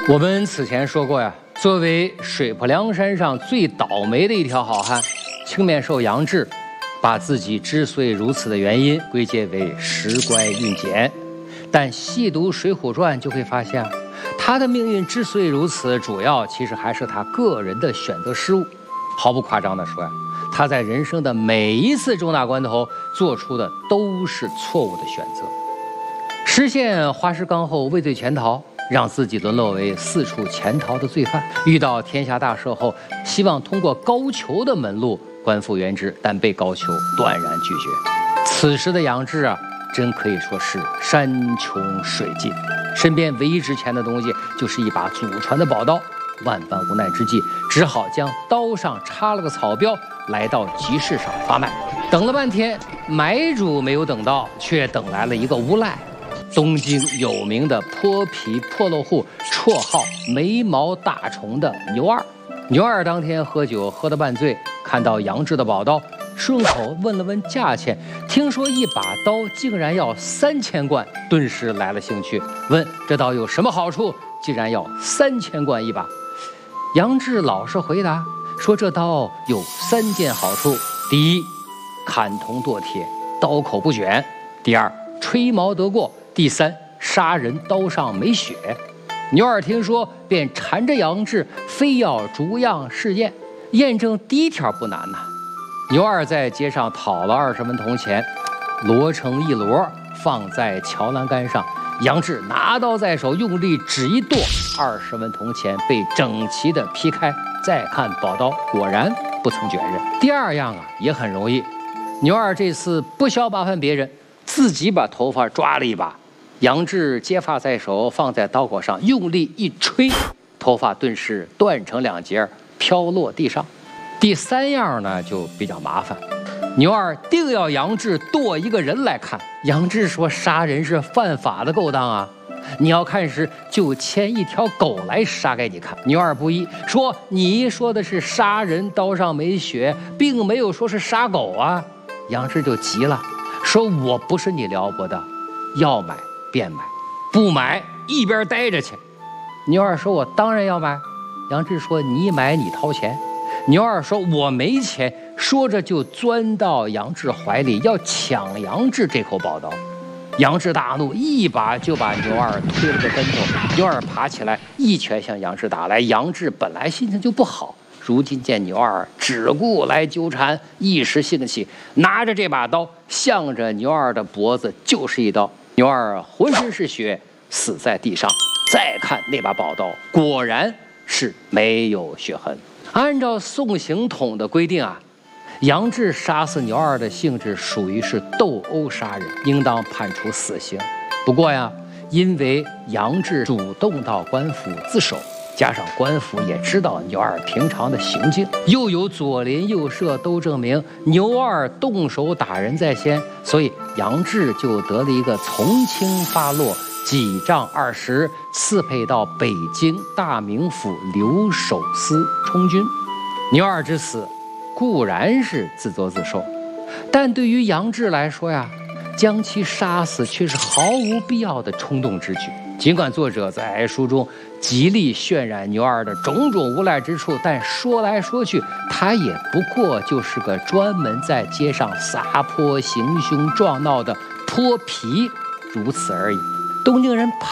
我们此前说过呀，作为水泊梁山上最倒霉的一条好汉，青面兽杨志，把自己之所以如此的原因归结为时乖运简。但细读《水浒传》就会发现，他的命运之所以如此，主要其实还是他个人的选择失误。毫不夸张地说呀，他在人生的每一次重大关头做出的都是错误的选择。实现花石纲后畏罪潜逃，让自己沦落为四处潜逃的罪犯。遇到天下大赦后，希望通过高俅的门路官复原职，但被高俅断然拒绝。此时的杨志啊，真可以说是山穷水尽，身边唯一值钱的东西就是一把祖传的宝刀。万般无奈之际，只好将刀上插了个草标，来到集市上发卖。等了半天，买主没有等到，却等来了一个无赖。东京有名的泼皮破落户，绰号眉毛大虫的牛二。牛二当天喝酒喝得半醉，看到杨志的宝刀，顺口问了问价钱，听说一把刀竟然要3000贯，顿时来了兴趣，问这刀有什么好处，竟然要3000贯一把。杨志老实回答说，这刀有3件好处：第一，砍铜剁铁，刀口不卷；第二，吹毛得过；第三，杀人刀上没血。牛二听说，便缠着杨志，非要逐样试验。验证第一条不难呐。牛二在街上讨了20文铜钱，摞成一摞，放在桥栏杆上。杨志拿刀在手，用力只一剁，20文铜钱被整齐地劈开。再看宝刀，果然不曾卷刃。第二样啊，也很容易。牛二这次不消麻烦别人，自己把头发抓了一把。杨志接发在手，放在刀口上，用力一吹，头发顿时断成2截，飘落地上。第三样呢，就比较麻烦。牛二定要杨志剁一个人来看。杨志说，杀人是犯法的勾当啊，你要看时就牵一条狗来杀给你看。牛二不依，说你说的是杀人刀上没血，并没有说是杀狗啊。杨志就急了，说我不是你撩拨的，要买便买，不买一边待着去。牛二说，我当然要买。杨志说，你买你掏钱。牛二说，我没钱。说着就钻到杨志怀里，要抢杨志这口宝刀。杨志大怒，一把就把牛二推了个跟头。牛二爬起来，一拳向杨志打来。杨志本来心情就不好，如今见牛二只顾来纠缠，一时兴起，拿着这把刀向着牛二的脖子就是一刀。牛二浑身是血，死在地上。再看那把宝刀，果然是没有血痕。按照宋刑统的规定啊，杨志杀死牛二的性质属于是斗殴杀人，应当判处死刑。不过呀，因为杨志主动到官府自首，加上官府也知道牛二平常的行径，又有左邻右舍都证明牛二动手打人在先，所以杨志就得了一个从轻发落，几杖20，赐配到北京大名府留守司充军。牛二之死固然是自作自受，但对于杨志来说呀，将其杀死却是毫无必要的冲动之举。尽管作者在书中极力渲染牛二的种种无赖之处，但说来说去，他也不过就是个专门在街上撒泼行凶撞闹的泼皮，如此而已。东京人